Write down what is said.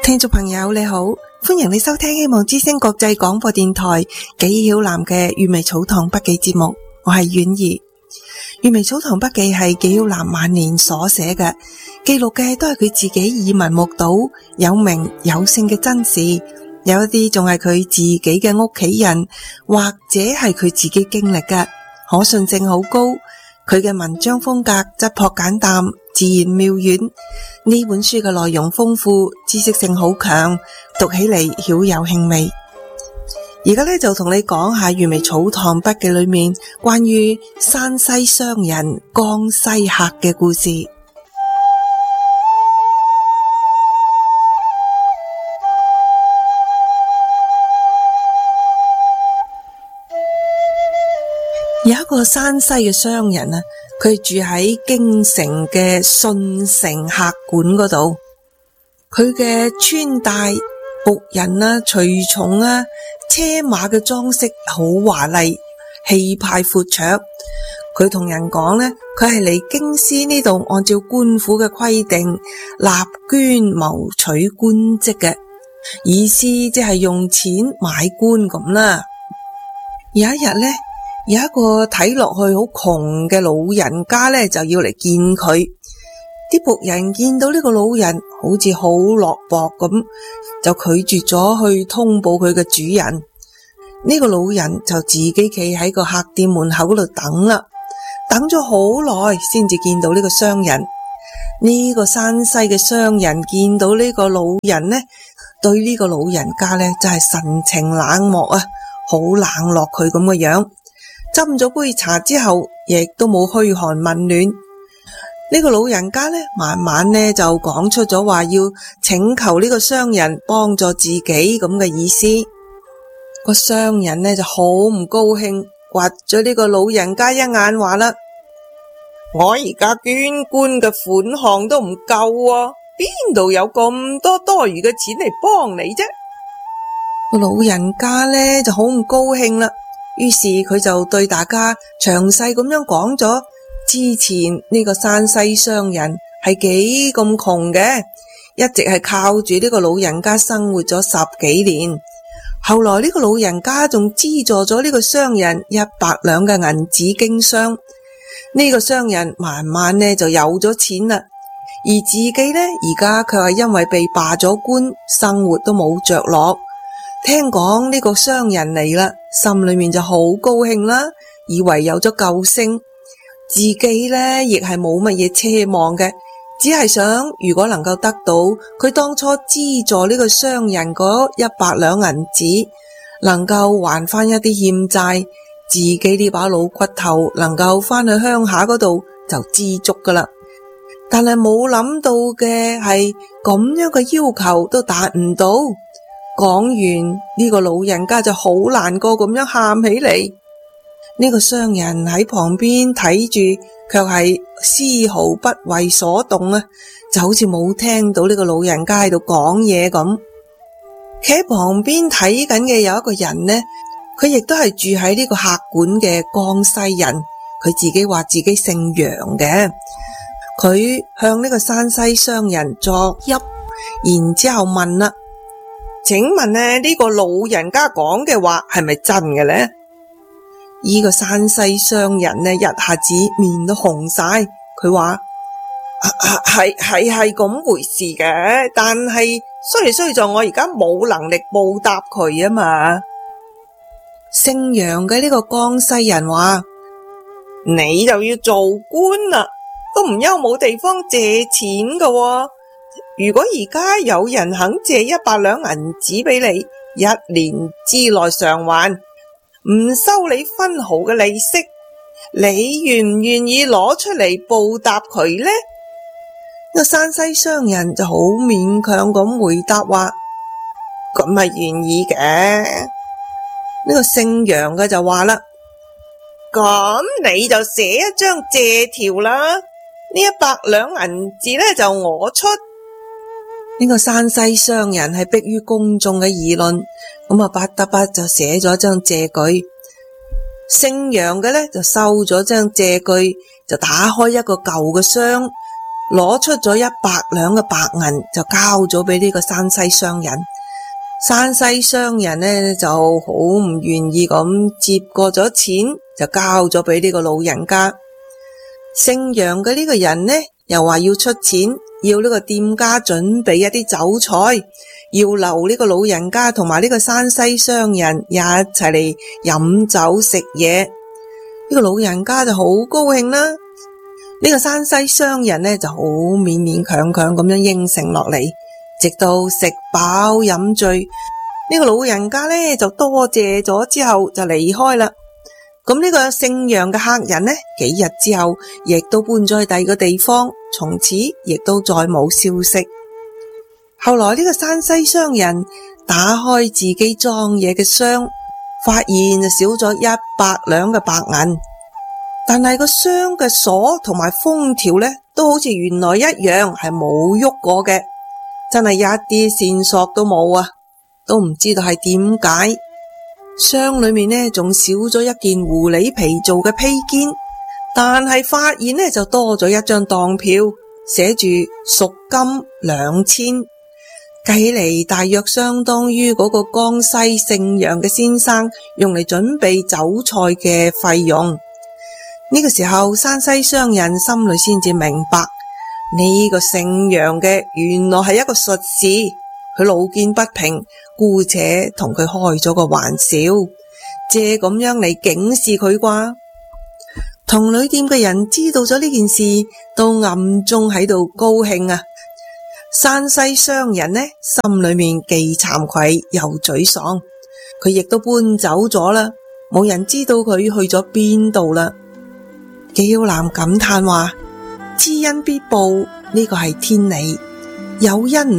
聽眾朋友你好，歡迎你收聽希望之聲國際廣播電台紀曉嵐嘅閱微草堂筆記節目，我係婉兒。閱微草堂筆記係紀曉嵐晚年所寫嘅，記錄嘅都係佢自己耳聞目睹有名有姓嘅真事，有一啲仲係佢自己嘅屋企人或者係佢自己經歷嘅，可信性好高。佢嘅文章風格質樸簡淡，自然妙遠。呢本書嘅內容豐富，知識性好強，讀起嚟曉有興味。而家呢，就同你講下閱微草堂筆記裏面關於山西商人江西客嘅故事。有一個山西嘅商人啊，佢住喺京城嘅信城客館嗰度。佢嘅穿戴、僕人啊、隨從啊、車馬嘅裝飾好華麗，氣派闊綽。佢同人講呢，佢係嚟京師呢度按照官府嘅規定納捐謀取官職嘅，意思即係用錢買官咁啦。有一日呢，有一個睇落去好窮嘅老人家呢，就要嚟見佢。啲僕人見到呢個老人好似好落魄咁，就拒絕咗去通報佢嘅主人。呢個老人就自己企喺個客店門口度等啦，等咗好耐先至見到呢個商人。呢個山西嘅商人見到呢個老人呢，對呢個老人家呢，真係神情冷漠啊，好冷落佢咁嘅樣。斟咗杯茶之後，亦都冇噓寒問暖。呢個老人家呢，慢慢呢就講出咗話要請求呢個商人幫助自己咁嘅意思。個商人呢就好唔高興，掘咗呢個老人家一眼，話啦：我而家捐官嘅款項都唔夠啊，邊度有咁多餘嘅錢嚟幫你啫？個老人家呢就好唔高興啦。於是佢就對大家詳細咁樣講咗之前呢個山西商人係幾咁窮嘅，一直係靠住呢個老人家生活咗10幾年。後來呢個老人家仲資助咗呢個商人100兩嘅銀紙經商。呢個商人慢慢呢就有咗錢啦，而自己呢而家卻係因為被罷咗官，生活都冇着落。聽講呢個商人嚟啦，心裏面就好高興啦，以為有咗救星。自己呢亦係冇乜嘢奢望嘅，只係想如果能夠得到佢當初資助呢個商人嗰100兩銀紙，能夠還翻一啲欠債，自己呢把老骨頭能夠翻去鄉下嗰度就知足噶啦。但係冇諗到嘅係咁樣嘅要求都達唔到。講完呢個老人家就好難過咁樣喊起嚟。呢個商人喺旁邊睇住，卻係絲毫不為所動啊，就好似冇聽到呢個老人家喺度講嘢咁。企喺旁邊睇緊嘅有一個人呢，佢亦都係住喺呢個客館嘅江西人，佢自己話自己姓楊嘅。佢向呢個山西商人作揖，然之後問啦：請問呢個老人家講嘅話係咪真嘅呢？呢個山西商人呢，一下子面都紅晒，佢話係咁回事嘅，但係衰在我而家冇能力報答佢啊嘛。姓楊嘅呢個江西人話：你就要做官啦，都唔憂冇地方借錢噶喎。如果而家有人肯借100兩銀紙俾你，1年之內償還，唔收你分毫嘅利息，你願唔願意攞出嚟報答佢呢？個山西商人就好勉強咁回答話：咁係願意嘅。呢個姓楊嘅就話啦：咁你就寫一張借條啦，呢100兩銀紙呢就我出。呢個山西商人係迫於公眾嘅議論，咁啊不得不就寫咗張借據。姓楊嘅呢就收咗張借據，就打開一個舊嘅箱， 攞出咗100兩嘅白銀，就交咗俾呢個山西商人。山西商人呢就好唔願意咁接過咗錢，就交咗俾呢個老人家。姓楊嘅呢個人呢又話要出錢，要呢個店家準備一啲酒菜，要留呢個老人家同埋呢個山西商人一齊嚟飲酒食嘢。呢個老人家就好高興啦。呢個山西商人呢就好勉勉強強咁樣應承落嚟，直到食飽飲醉，呢個老人家呢就多謝咗之後就離開啦。咁呢個姓楊嘅客人呢，幾日之後亦都搬咗去第二個地方，從此亦都再冇消息。後來呢個山西商人打開自己裝嘢嘅箱，發現就少咗100兩嘅白銀，但係個箱嘅鎖同埋封條呢，都好似原來一樣係冇喐過嘅，真係一啲線索都冇啊！都唔知道係點解。箱裏面呢仲少咗一件狐狸皮做嘅披肩，但係發現呢就多咗一張當票，寫住贖金2000，計起嚟大約相當於嗰個江西姓楊嘅先生用嚟準備酒菜嘅費用。呢個時候山西商人心裏先至明白，呢個姓楊嘅原來係一個術士，佢路見不平，姑且同佢開咗個玩笑，借咁樣嚟警示佢啩。同旅店嘅人知道咗呢件事，都暗中喺度高興啊。山西商人呢，心裏面既慚愧又沮喪，佢亦都搬走咗啦，冇人知道佢去咗邊度啦。紀曉嵐感嘆話：知恩必報，呢個係天理，有恩